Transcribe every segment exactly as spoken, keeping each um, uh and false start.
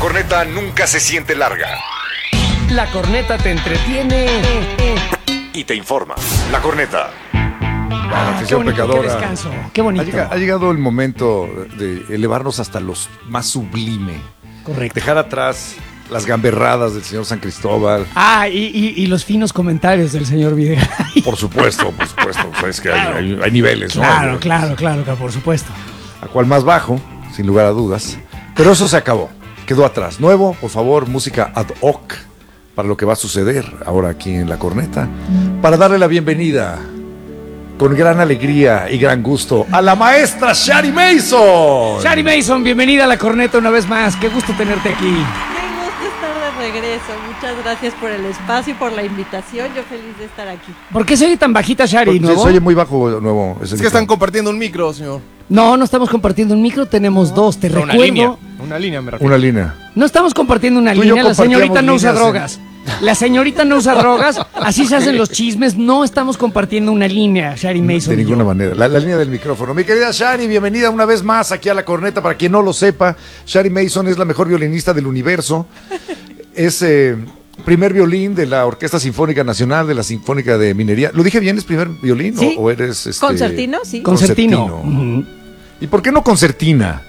corneta nunca se siente larga. La corneta te entretiene Y te informa. La corneta. Ah, qué bonito, pecadora. qué descanso, qué bonito. Ha llegado, ha llegado el momento de elevarnos hasta lo más sublime. Correcto. Dejar atrás las gamberradas del señor San Cristóbal. Ah, y, y, y los finos comentarios del señor Videgaray. Por supuesto, por supuesto. Sabes que hay, hay, hay niveles, ¿no? Claro, Hay- claro, claro, claro, por supuesto. A cual más bajo, sin lugar a dudas. Pero eso se acabó. Quedó atrás. Nuevo, por favor, música ad hoc para lo que va a suceder ahora aquí en La Corneta. Para darle la bienvenida con gran alegría y gran gusto a la maestra Shari Mason. Shari Mason, bienvenida a La Corneta una vez más. Qué gusto tenerte aquí. Qué gusto estar de regreso. Muchas gracias por el espacio y por la invitación. Yo feliz de estar aquí. ¿Por qué se oye tan bajita, Shari? Se, ¿Nuevo? se oye muy bajo, nuevo. Es que están compartiendo un micro, señor. No, no estamos compartiendo un micro, tenemos dos, te Una recuerdo. línea. Una línea, me refiero. Una línea. No estamos compartiendo una Tú y yo línea, la señorita compartíamos no usa líneas en- drogas. La señorita no usa drogas, así se hacen los chismes, no estamos compartiendo una línea, Shari Mason. De y yo. ninguna manera. La, la línea del micrófono. Mi querida Shari, bienvenida una vez más aquí a La Corneta. Para quien no lo sepa, Shari Mason es la mejor violinista del universo. Es eh, primer violín de la Orquesta Sinfónica Nacional de la Sinfónica de Minería. ¿Lo dije bien? ¿Es primer violín? Sí. ¿O, o eres este, ¿Concertino? Sí. Concertino. Concertino. Ujú. ¿Y por qué no concertina?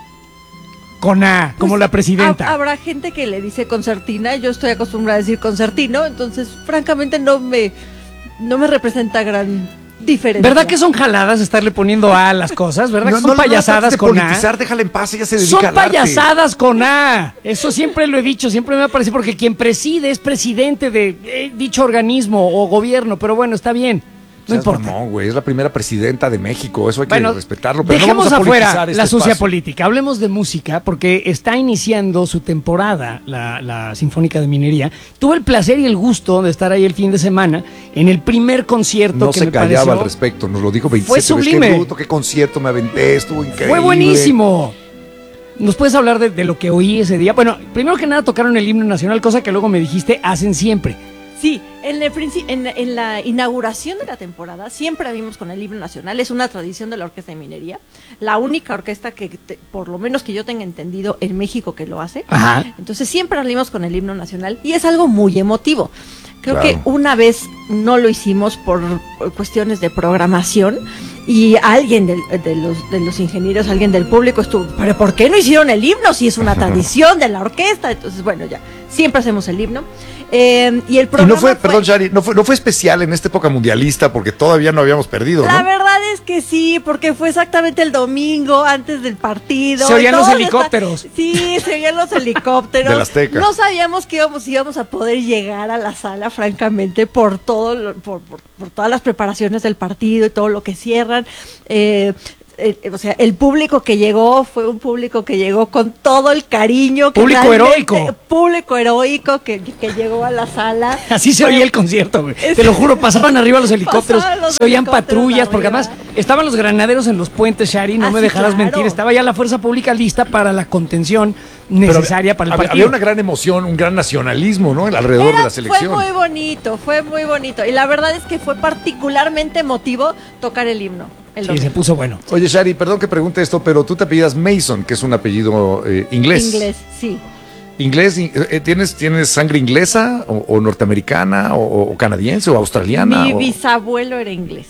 Con A, como Pues, la presidenta. ha- Habrá gente que le dice concertina. Yo estoy acostumbrada a decir concertino. Entonces, francamente, no me, no me representa gran diferencia. ¿Verdad que son jaladas estarle poniendo A a las cosas? ¿Verdad No, que son no, no, no payasadas trates de con A? politizar, déjala en paz, ella se dedica Son al arte. payasadas con A. Eso siempre lo he dicho, siempre me ha parecido, porque quien preside es presidente de eh, dicho organismo o gobierno, pero bueno, está bien, no Seas importa. mamón, güey, es la primera presidenta de México, eso hay que Bueno, respetarlo. Pero no dejemos vamos a afuera politizar este la sucia espacio. política, hablemos de música, porque está iniciando su temporada la, la Sinfónica de Minería. Tuve el placer y el gusto de estar ahí el fin de semana en el primer concierto No que se me callaba pareció. al respecto, nos lo dijo veintisiete Fue veces. sublime. Qué bruto, qué concierto me aventé, estuvo increíble. Fue buenísimo. ¿Nos puedes hablar de, de lo que oí ese día? Bueno, primero que nada tocaron el himno nacional, cosa que luego me dijiste hacen siempre. Sí, en, el princi- en, en la inauguración de la temporada siempre abrimos con el himno nacional. Es una tradición de la Orquesta de Minería. La única orquesta que, te- por lo menos que yo tenga entendido, en México que lo hace. Ajá. Entonces siempre abrimos con el himno nacional y es algo muy emotivo. Creo Claro. que una vez no lo hicimos por cuestiones de programación y alguien del- de, los, de los ingenieros, alguien del público estuvo, pero ¿por qué no hicieron el himno si es una tradición de la orquesta? Entonces, bueno, ya, siempre hacemos el himno. Eh, y el Y programa no fue, perdón, Shari, no fue, no fue especial en esta época mundialista porque todavía no habíamos perdido, La ¿no? verdad es que sí, porque fue exactamente el domingo antes del partido. Se oían y los todos helicópteros. esta- Sí, se oían los helicópteros. Del Azteca. No sabíamos que íbamos, íbamos a poder llegar a la sala, francamente, por todo, lo- por, por, por todas las preparaciones del partido y todo lo que cierran. Eh, eh, o sea, el público que llegó fue un público que llegó con todo el cariño. Que Público realmente- heroico. Público heroico que, que llegó a la sala. Así se Fue- oía el concierto, güey. Es- Te lo juro, pasaban arriba los helicópteros, Pasaban los se oían helicópteros patrullas, porque arriba. además estaban los granaderos en los puentes, Shari, no Ah, me sí, dejarás claro. mentir, estaba ya la fuerza pública lista para la contención necesaria para el había, partido. había una gran emoción, un gran nacionalismo, ¿no? Alrededor Era- de la selección. Fue muy bonito, fue muy bonito. Y la verdad es que fue particularmente emotivo tocar el himno. El Sí, domingo. se puso bueno. Oye, Shari, perdón que pregunte esto, pero tú te apellidas Mason, que es un apellido eh, inglés. Inglés, sí. ¿Inglés? eh, ¿Tienes, ¿Tienes sangre inglesa o, o norteamericana o, o canadiense o australiana? Mi o- bisabuelo era inglés.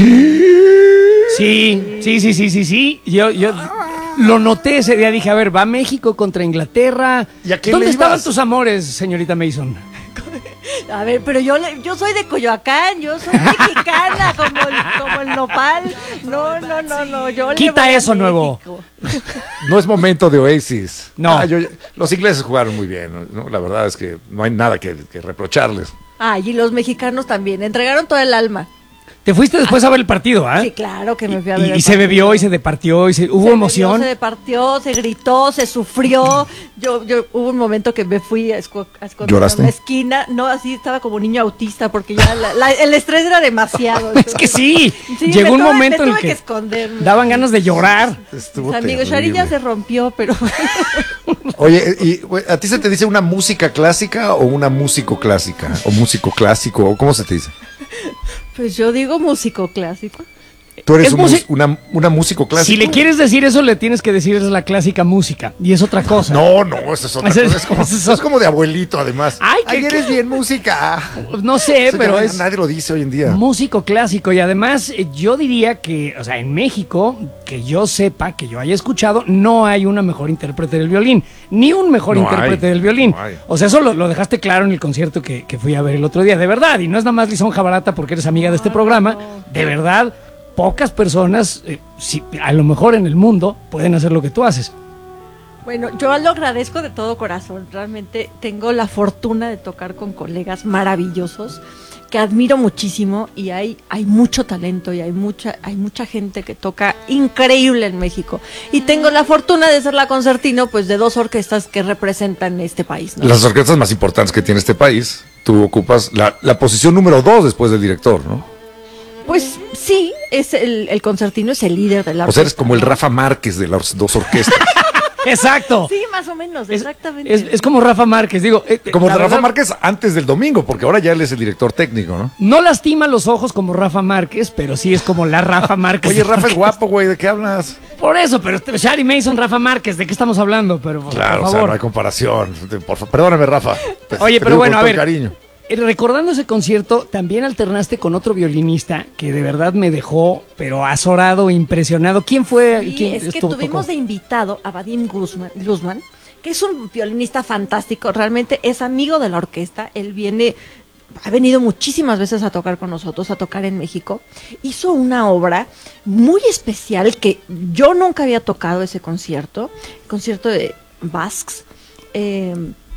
Sí, sí, sí, sí, sí, sí. Yo, yo lo noté ese día, dije, a ver, va México contra Inglaterra. ¿Y a quién ¿Dónde le estaban ibas? tus amores, señorita Mason? A ver, pero yo le- yo soy de Coyoacán, yo soy mexicana, como el, como el nopal. No, no, no, no. Yo le Quita voy a eso, nuevo. México. No es momento de Oasis. No. Ah, yo- los ingleses jugaron muy bien, ¿no? La verdad es que no hay nada que, que reprocharles. Ay, y los mexicanos también, entregaron todo el alma. Te fuiste después a ver el partido, ¿ah? Sí, claro que me fui a Y, ver. y el se partido. bebió y se departió y se, hubo Se emoción. bebió, se departió, se gritó, se sufrió. Yo, yo hubo un momento que me fui a, esco- a esconder ¿Lloraste? en una esquina. No, así estaba como niño autista porque ya la- la- el estrés era demasiado. Es que sí, Sí, llegó me un tuve- momento me en el tuve que, que esconderme. daban ganas de llorar. Estuvo Mis amigos, Shari terrible. ya se rompió, pero Oye, ¿y güey, a ti se te dice una música clásica o una músico clásica? ¿O músico clásico? ¿O cómo se te dice? pues yo digo músico clásico. Tú eres Es un música- mus- una, una músico clásico. Si le quieres decir eso, le tienes que decir es la clásica música. Y es otra cosa. No, no, eso es otra Ese es- cosa. Es como, ese es- es como de abuelito, además. Ay, que- eres que- bien música. No sé, Eso pero ya es nadie lo dice hoy en día. músico clásico. Y además, eh, yo diría que, o sea, en México, que yo sepa, que yo haya escuchado, no hay una mejor intérprete del violín. Ni un mejor No intérprete hay, del violín. no hay. O sea, eso lo, lo dejaste claro en el concierto que, que fui a ver el otro día. De verdad. Y no es nada más lisonja barata porque eres amiga de este programa. De verdad. Pocas personas, eh, si, a lo mejor en el mundo, pueden hacer lo que tú haces. Bueno, yo lo agradezco de todo corazón. Realmente tengo la fortuna de tocar con colegas maravillosos que admiro muchísimo y hay, hay mucho talento y hay mucha, hay mucha gente que toca increíble en México. Y tengo la fortuna de ser la concertino pues de dos orquestas que representan este país, ¿no? Las orquestas más importantes que tiene este país, tú ocupas la, la posición número dos después del director, ¿no? Pues sí, es el, el concertino es el líder de la O sea, eres orquesta, como el ¿no? Rafa Márquez de las dos orquestas. Exacto. Sí, más o menos, Es, exactamente. es- es como Rafa Márquez, digo. eh, Como la de Rafa verdad, Márquez antes del domingo, porque ahora ya él es el director técnico, ¿no? No lastima los ojos como Rafa Márquez, pero sí es como la Rafa Márquez. Oye, Rafa es guapo, güey, ¿de qué hablas? Por eso, pero este- Shari Mason, Rafa Márquez, ¿de qué estamos hablando? Pero por Claro, o favor. sea, no hay comparación. Por fa- Perdóname, Rafa. Te- Oye, te pero digo bueno, con a todo ver. el cariño. Eh, Recordando ese concierto, también alternaste con otro violinista que de verdad me dejó, pero azorado, impresionado. ¿Quién fue? Sí, ¿Quién es que estuvo- tuvimos tocó? de invitado a Vadim Guzmán, Guzmán, que es un violinista fantástico, realmente es amigo de la orquesta, él viene, ha venido muchísimas veces a tocar con nosotros, a tocar en México, hizo una obra muy especial que yo nunca había tocado ese concierto, el concierto de Basques, eh,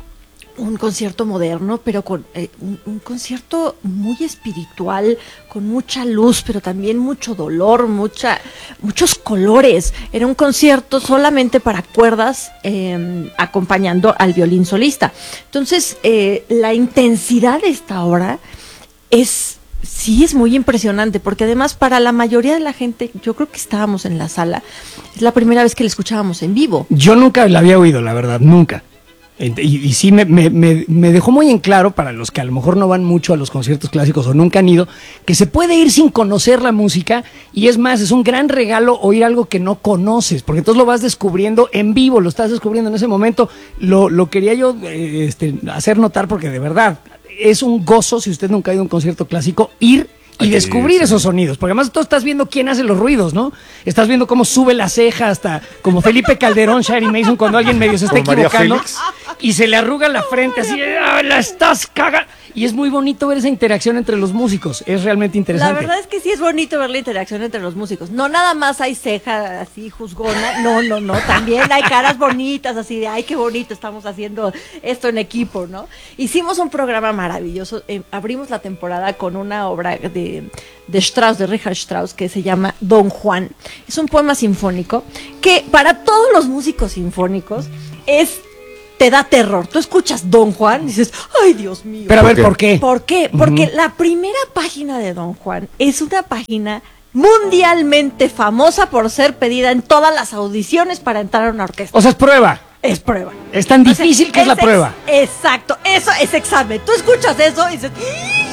un concierto moderno, pero con eh, un, un concierto muy espiritual, con mucha luz, pero también mucho dolor, mucha, muchos colores. Era un concierto solamente para cuerdas, eh, acompañando al violín solista. Entonces, eh, la intensidad de esta obra es, sí es muy impresionante, porque además para la mayoría de la gente, yo creo que estábamos en la sala, es la primera vez que la escuchábamos en vivo. Yo nunca la había oído, la verdad, nunca. Y, y sí me, me, me, me dejó muy en claro, para los que a lo mejor no van mucho a los conciertos clásicos o nunca han ido, que se puede ir sin conocer la música, y es más, es un gran regalo oír algo que no conoces, porque entonces lo vas descubriendo en vivo, lo estás descubriendo en ese momento. Lo, lo quería yo eh, este, hacer notar, porque de verdad es un gozo, si usted nunca ha ido a un concierto clásico, ir y Hay que descubrir ir, sí. esos sonidos, porque además tú estás viendo quién hace los ruidos, ¿no? Estás viendo cómo sube la ceja, hasta como Felipe Calderón, Shari Mason, cuando alguien medio se está Como María equivocando Félix. y se le arruga la frente así, ¡ah, la estás cagando! Y es muy bonito ver esa interacción entre los músicos, es realmente interesante. La verdad es que sí es bonito ver la interacción entre los músicos. No nada más hay ceja así juzgona, no, no, no, también hay caras bonitas así de, ay, qué bonito, estamos haciendo esto en equipo, ¿no? Hicimos un programa maravilloso, eh, abrimos la temporada con una obra de, de Strauss, de Richard Strauss, que se llama Don Juan. Es un poema sinfónico que para todos los músicos sinfónicos es... te da terror. Tú escuchas Don Juan y dices, ay, Dios mío. Pero a ver, qué? ¿por qué? ¿Por qué? Porque la primera página de Don Juan es una página mundialmente famosa por ser pedida en todas las audiciones para entrar a una orquesta. O sea, es prueba. Es prueba. Es tan O sea, difícil que es la ex- prueba. Exacto, eso es examen. Tú escuchas eso y dices...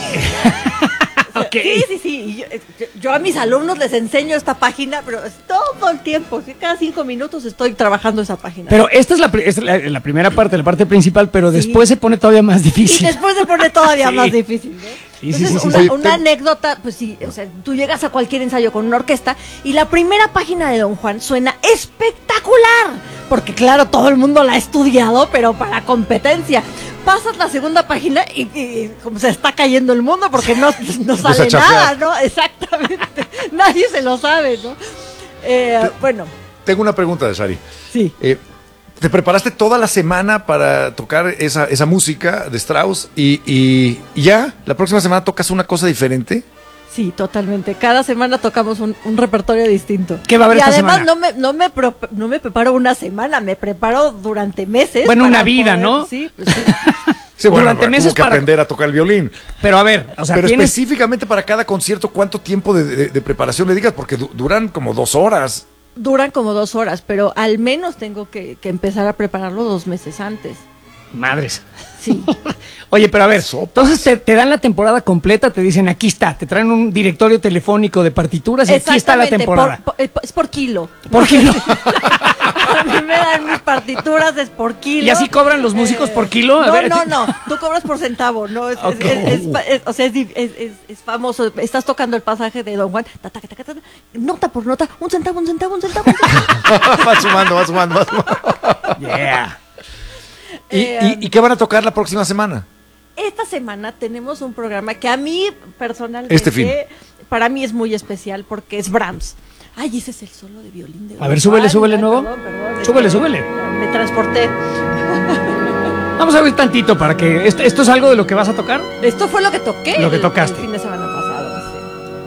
Ok. Sí, sí, sí. Y Yo, yo- yo a mis alumnos les enseño esta página, pero es todo el tiempo. ¿Sí? Cada cinco minutos estoy trabajando esa página. Pero esta es la, pri- esta es la, la primera parte, la parte principal, pero Sí. después se pone todavía más Y difícil. después se pone todavía Sí. más difícil, ¿no? Sí, sí, Entonces, sí, sí, una, sí. una anécdota, pues sí, o sea, tú llegas a cualquier ensayo con una orquesta y la primera página de Don Juan suena espectacular, porque claro, todo el mundo la ha estudiado, pero para competencia. Pasas la segunda página y, y- y como se está cayendo el mundo porque no, no Empieza a sale chafear. nada, ¿no? Exactamente. Nadie se lo sabe, ¿no? Eh, bueno, Tengo una pregunta de Shari. sí. Eh, ¿Te preparaste toda la semana para tocar esa, esa música de Strauss y, y- y ya la próxima semana tocas una cosa diferente? Sí, totalmente. Cada semana tocamos un, un repertorio distinto. ¿Qué va a haber y esta además semana? no me, no, me pro- no me preparo una semana, me preparo durante meses. Bueno, para una vida, poder- ¿no? Sí, pues sí. Sí, bueno, Durante tuvo meses que para- aprender a tocar el violín. Pero a ver, o sea, Pero tienes... específicamente para cada concierto, ¿cuánto tiempo de, de- de preparación le digas? Porque du- duran como dos horas. Duran como dos horas, pero al menos tengo que, que empezar a prepararlo dos meses antes. Madres. Sí. Oye, pero a ver, entonces te, te dan la temporada completa, te dicen aquí está, te traen un directorio telefónico de partituras y aquí está la temporada. Por, por, es por kilo. ¿Por kilo? A mí me dan mis partituras, es por kilo. ¿Y así cobran los músicos eh, por kilo? A no, ver. no, no, tú cobras por centavo, no, es, okay. es, es, es, es, o sea, es, es, es, es famoso, estás tocando el pasaje de Don Juan, ta, ta, ta, ta, ta, nota por nota, un centavo, un centavo, un centavo. Un centavo. Va sumando, va sumando, va sumando. Yeah. ¿Y, eh, y, ¿Y qué van a tocar la próxima semana? Esta semana tenemos un programa que a mí personalmente, este fin. para mí es muy especial porque es Brahms. Ay, ese es el solo de violín de A ver, súbele, súbele Ay, nuevo. Perdón, perdón, súbele, súbele. Me transporté. Vamos a ver tantito para que esto, esto es algo de lo que vas a tocar. Esto fue lo que toqué. Lo que el, tocaste. El fin de semana pasado. Sí.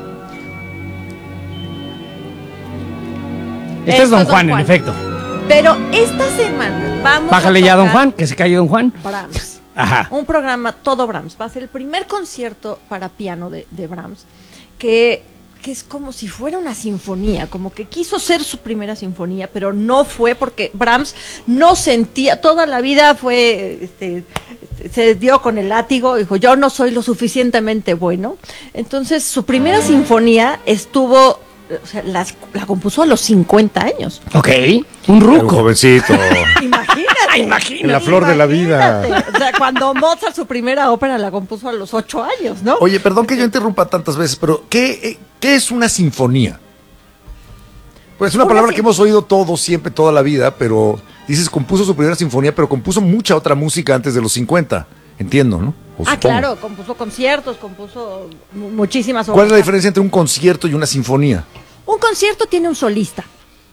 Este Esto es Don, Don Juan, Juan, en efecto. Pero esta semana vamos Bájale a ya a Don tocar Juan, que se calle Don Juan. Brahms. Ajá. Un programa todo Brahms. Va a ser el primer concierto para piano de, de Brahms, que, que es como si fuera una sinfonía, como que quiso ser su primera sinfonía, pero no fue porque Brahms no sentía, toda la vida fue, este, se dio con el látigo, dijo, yo no soy lo suficientemente bueno. Entonces, su primera sinfonía estuvo, o sea, las, la compuso a los cincuenta años. Ok, un ruco. Un jovencito. Imagínate. Imagínate. La flor de la vida. O sea, cuando Mozart su primera ópera la compuso a los ocho años, ¿no? Oye, perdón que yo interrumpa tantas veces, pero ¿qué, qué es una sinfonía? Pues es una, una palabra sin... que hemos oído todos, siempre, toda la vida, pero dices, compuso su primera sinfonía, pero compuso mucha otra música antes de los cincuenta, entiendo, ¿no? O ah, supongo. Claro, compuso conciertos, compuso muchísimas obras. ¿Cuál es la diferencia entre un concierto y una sinfonía? Un concierto tiene un solista.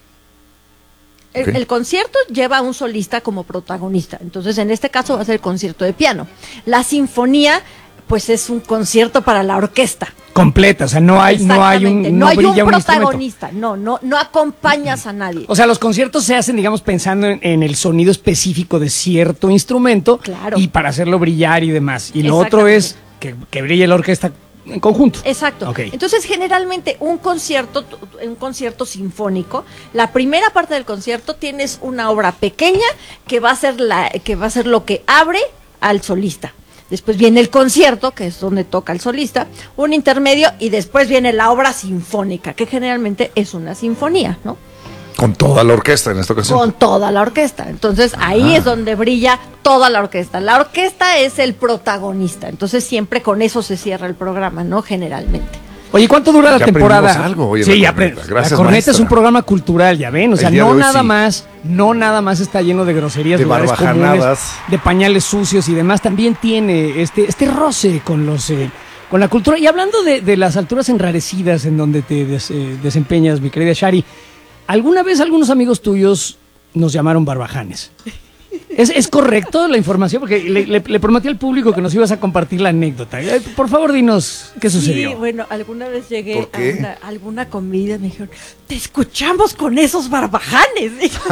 El, Okay. el concierto lleva a un solista como protagonista. Entonces, en este caso va a ser el concierto de piano. La sinfonía, pues es un concierto para la orquesta. Completa, o sea, no hay, no hay un, no no hay un brilla un protagonista, no, no, no acompañas a nadie. O sea, los conciertos se hacen, digamos, pensando en, en el sonido específico de cierto instrumento, claro, y para hacerlo brillar y demás. Y lo otro es que, que brille la orquesta en conjunto. Exacto. Okay. Entonces, generalmente un concierto, un concierto sinfónico, la primera parte del concierto tienes una obra pequeña que va a ser la, que va a ser lo que abre al solista. Después viene el concierto, que es donde toca el solista, un intermedio, y después viene la obra sinfónica, que generalmente es una sinfonía, ¿no? Con toda la orquesta en esta ocasión. Con toda la orquesta. Entonces ahí ah. es donde brilla toda la orquesta. La orquesta es el protagonista. Entonces siempre con eso se cierra el programa, ¿no? Generalmente. Oye, ¿cuánto dura la ya temporada? Algo, oye, sí, la aprende. Gracias, la Corneta maestra. es un programa cultural, ya ven. O sea, no nada sí. más, no nada más está lleno de groserías, de lugares comunes, barbajanadas, de pañales sucios y demás. También tiene este, este roce con los, eh, con la cultura. Y hablando de, de las alturas enrarecidas en donde te des, eh, desempeñas, mi querida Shari, ¿alguna vez algunos amigos tuyos nos llamaron barbajanes? ¿Es, ¿Es correcto la información? Porque le, le, le prometí al público que nos ibas a compartir la anécdota. Por favor, dinos qué sucedió. Sí, bueno, alguna vez llegué a, una, a alguna comida y me dijeron, te escuchamos con esos barbajanes.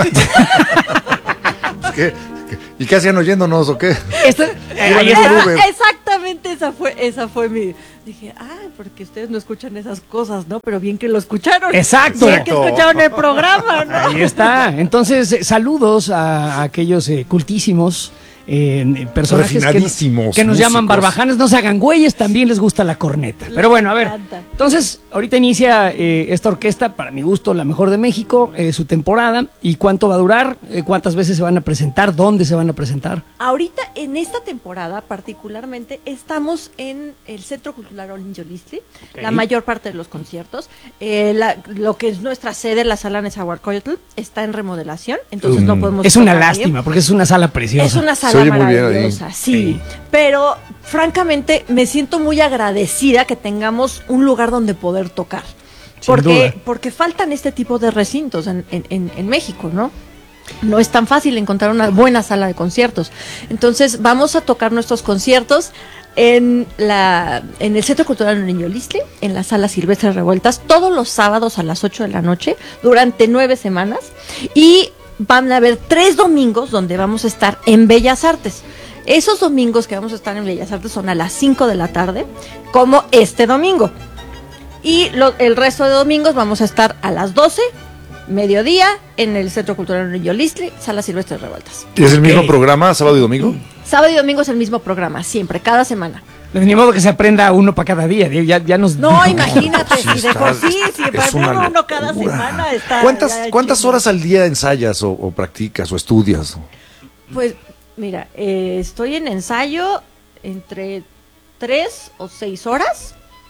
¿Qué? ¿Y qué hacían oyéndonos o qué? Esto, eh, ahí está. Exactamente, esa fue, esa fue mi... Dije, ah, porque ustedes no escuchan esas cosas, ¿no? Pero bien que lo escucharon. Exacto. Bien que escucharon el programa, ¿no? Ahí está. Entonces, eh, saludos a, a aquellos eh, cultísimos eh, personajes que, que nos llaman barbajanes. No se hagan güeyes, también les gusta la corneta. Pero bueno, a ver. Entonces, ahorita inicia eh, esta orquesta, para mi gusto, la mejor de México, eh, su temporada. ¿Y cuánto va a durar? Eh, ¿Cuántas veces se van a presentar? ¿Dónde se van a presentar? Ahorita, en esta temporada particularmente, estamos en el Centro Cultural Olin Yolistli, okay. La mayor parte de los conciertos. Eh, la, lo que es nuestra sede, la sala Nezahualcóyotl, está en remodelación, entonces um, no podemos... Es una lástima, bien. Porque es una sala preciosa. Es una sala maravillosa, sí, sí. Pero, francamente, me siento muy agradecida que tengamos un lugar donde poder tocar. Sin porque, duda. porque faltan este tipo de recintos en, en, en México, ¿no? No es tan fácil encontrar una buena sala de conciertos. Entonces, vamos a tocar nuestros conciertos en la en el Centro Cultural Olin Yolistli, en la Sala Silvestre Revueltas, todos los sábados a las ocho de la noche, durante nueve semanas. Y van a haber tres domingos donde vamos a estar en Bellas Artes. Esos domingos que vamos a estar en Bellas Artes son a las cinco de la tarde, como este domingo. Y lo, el resto de domingos vamos a estar a las doce mediodía, en el Centro Cultural Niño Listli, Sala Silvestre Revueltas. ¿Y es el mismo Ok. programa, sábado y domingo? Sábado y domingo es el mismo programa, siempre, cada semana. Ni modo que se aprenda uno para cada día. Ya, ya nos No, dijo- imagínate, Sí, si de está- por sí, si es para una uno, uno cada locura. semana está... ¿Cuántas, ya ¿cuántas chido. horas al día ensayas o, o practicas o estudias? Pues, mira, eh, estoy en ensayo entre tres o seis horas.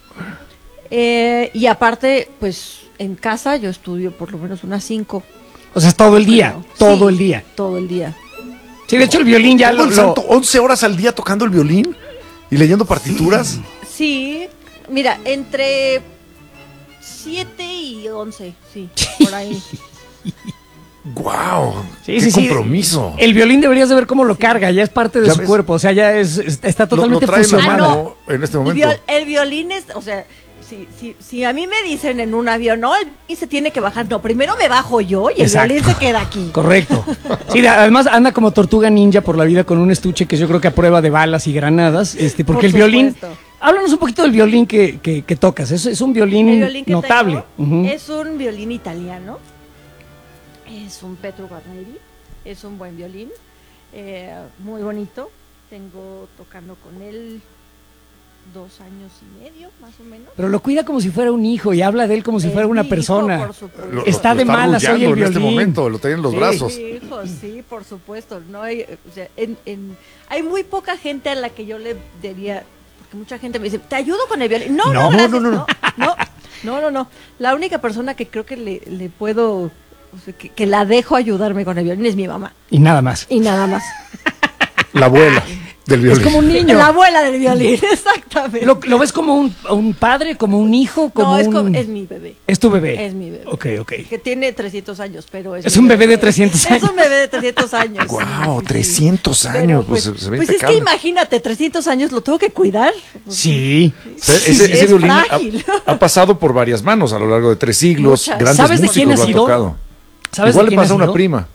Eh, y aparte, pues, en casa yo estudio por lo menos unas cinco. O sea, es todo el día, Bueno, todo sí, el día. Todo el día. Sí, de hecho el violín ya ¿Todo lo... el lo- santo, once horas al día tocando el violín y leyendo partituras? Sí, mira, entre siete y once, sí, por ahí. ¡Guau! Sí, ¡Qué sí, sí. compromiso! El violín deberías de ver cómo lo carga, ya es parte de Ya su ves. cuerpo, o sea, ya es, es- está Lo- lo totalmente trae en la fusionado. mano en este El, momento. viol- el violín es, o sea, si, si, si a mí me dicen en un avión, no, el violín se tiene que bajar, no, primero me bajo yo y el Exacto. violín se queda aquí. Correcto. Sí, de- además anda como tortuga ninja por la vida con un estuche que yo creo que a prueba de balas y granadas, este, porque Por el violín... supuesto. Háblanos un poquito del violín que, que, que tocas, es, es un violín, El violín que notable. tengo Ujú. es un violín italiano, es un Petru Guarneri, es un buen violín, eh, muy bonito. Tengo tocando con él dos años y medio, más o menos. Pero lo cuida como si fuera un hijo y habla de él como si Es fuera una mi hijo, persona. por supuesto. Lo- Está lo de malas hoy el arrullando en este violín. momento, lo trae en los Sí. brazos. Sí, hijo, sí, por supuesto. No hay, o sea, en, en- hay muy poca gente a la que yo le diría, porque mucha gente me dice, ¿te ayudo con el violín? No, no, No, gracias, no, no, no, no, no, no, no. La única persona que creo que le, le puedo, o sea, que, que la dejo ayudarme con el violín es mi mamá. Y nada más. Y nada más. La abuela del violín. Es como un niño. La abuela del violín, exactamente. ¿Lo, lo ves como un, un padre, como un hijo? Como no, es, un... como- es mi bebé. Es tu bebé. Es mi bebé. Ok, ok. Que tiene trescientos años, pero es Es mi un bebé de trescientos Es años. un bebé de trescientos años. ¡Guau! sí, sí, sí. trescientos Pero, años. Pues, se- se ve pues es que impecable. imagínate, trescientos años lo tengo que cuidar. Sí. O sea, ese, Sí, ese es violín ha, frágil. ha pasado por varias manos a lo largo de tres siglos. Muchas. Grandes ¿Sabes de músicos quién ha lo han sido? tocado. ¿Sabes Igual de le quién pasa a ha una sido? prima.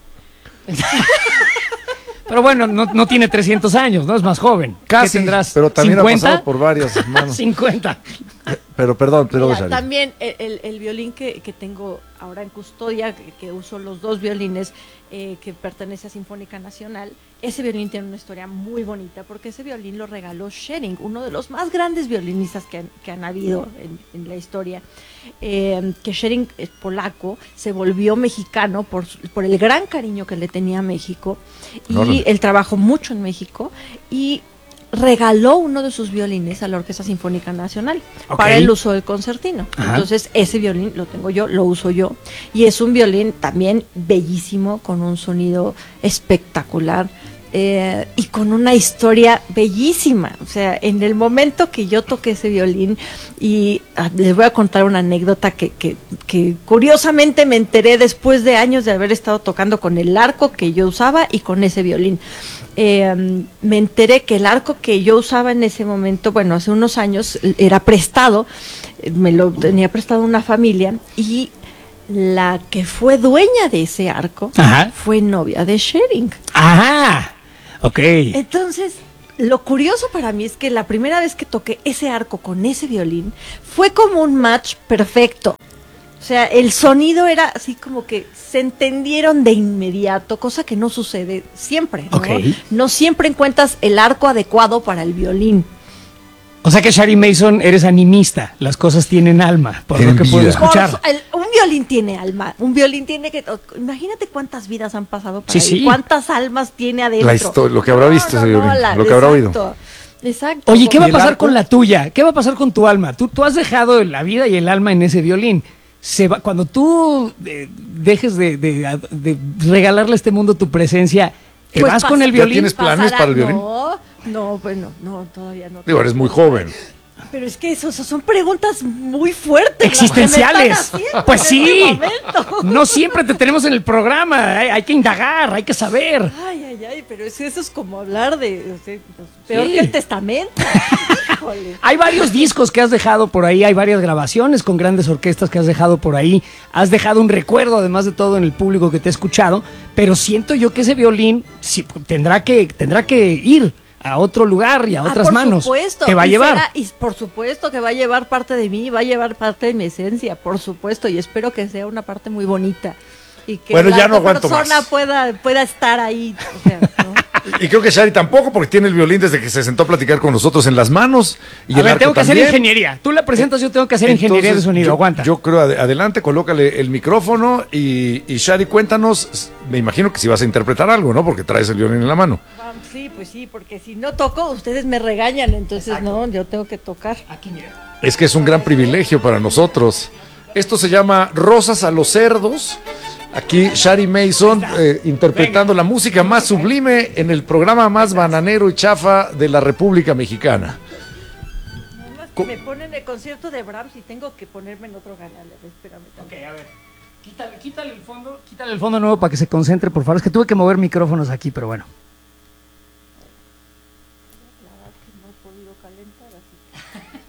Pero bueno, no, no tiene trescientos años, ¿no? Es más joven. Casi, ¿Qué tendrás? pero también ¿cincuenta? ha pasado por varias manos. cincuenta. Pero perdón, perdón, Mira, Shari. también el, el- el violín que, que tengo ahora en custodia, que, que uso los dos violines, eh, que pertenece a Sinfónica Nacional, ese violín tiene una historia muy bonita, porque ese violín lo regaló Schering, uno de los más grandes violinistas que han, que han habido en, en la historia. Eh, que Schering es polaco, se volvió mexicano por, su- por el gran cariño que le tenía a México, y Órale. él trabajó mucho en México, y regaló uno de sus violines a la Orquesta Sinfónica Nacional Ok. para el uso del concertino. Ajá. Entonces, ese violín lo tengo yo, lo uso yo. Y es un violín también bellísimo, con un sonido espectacular. eh, y con una historia bellísima. O sea, en el momento que yo toqué ese violín, y ah, les voy a contar una anécdota que, que, que curiosamente me enteré después de años de haber estado tocando con el arco que yo usaba y con ese violín. Eh, me enteré que el arco que yo usaba en ese momento, bueno, hace unos años, era prestado, eh, me lo tenía prestado una familia, y la que fue dueña de ese arco Ajá. fue novia de Schering. Ajá. Ok. Entonces, lo curioso para mí es que la primera vez que toqué ese arco con ese violín fue como un match perfecto. O sea, el sonido era así como que se entendieron de inmediato, cosa que no sucede siempre, ¿no? Ok. No siempre encuentras el arco adecuado para el violín. O sea que Shari Mason eres animista. Las cosas tienen alma, por Tienen lo que puedo vida. escuchar. Por su- el- un violín tiene alma, un violín tiene que... Imagínate cuántas vidas han pasado para Sí, ahí, sí. cuántas almas tiene adentro. La historia, lo que habrá visto ese violín, la- lo que habrá exacto, Exacto. Oye, ¿qué va a ¿Y el pasar arco? con la tuya? ¿Qué va a pasar con tu alma? Tú, tú has dejado la vida y el alma en ese violín. Se va, cuando tú eh, dejes de, de- de regalarle a este mundo tu presencia, ¿te Pues vas pas- con el ¿Ya violín? tienes planes para el violín? No, no, bueno, no, todavía no. Digo, eres muy joven. Pero es que eso, eso son preguntas muy fuertes. Existenciales. las que me están haciendo Pues en sí. este momento. No siempre te tenemos en el programa. Hay, hay que indagar, hay que saber. Ay, ay, ay, pero es- eso es como hablar de... o sea, peor Sí. que el testamento. Híjole. Hay varios discos que has dejado por ahí, hay varias grabaciones con grandes orquestas que has dejado por ahí. Has dejado un recuerdo, además de todo, en el público que te ha escuchado. Pero siento yo que ese violín sí, tendrá que tendrá que ir a otro lugar y a otras ah, por manos. Supuesto. Que va a y llevar. será- y por supuesto que va a llevar parte de mí, va a llevar parte de mi esencia, por supuesto, y espero que sea una parte muy bonita. Y que Bueno, la ya no otra aguanto persona más. pueda, pueda estar ahí. O sea, ¿no? Y creo que Shari tampoco, porque tiene el violín desde que se sentó a platicar con nosotros en las manos. Y a el ver, arco tengo que hacer también. ingeniería. Tú la presentas, yo tengo que hacer ingeniería de Entonces, sonido. yo, Aguanta. Yo creo, ad- adelante, colócale el micrófono y, y Shari, cuéntanos, me imagino que si vas a interpretar algo, ¿no? Porque traes el violín en la mano. Ah, sí, pues sí, porque si no toco, ustedes me regañan, entonces no, yo tengo que tocar. Aquí, mira. Es que es un gran privilegio para nosotros. Esto se llama Rosas a los Cerdos. Aquí Shari Mason eh, interpretando la música más sublime en el programa más bananero y chafa de la República Mexicana. Nada más que me ponen el concierto de Brahms y tengo que ponerme en otro canal. Espérame Ok, también. a ver. Quítale, quítale el fondo, quítale el fondo nuevo para que se concentre, por favor. Es que tuve que mover micrófonos aquí, pero bueno.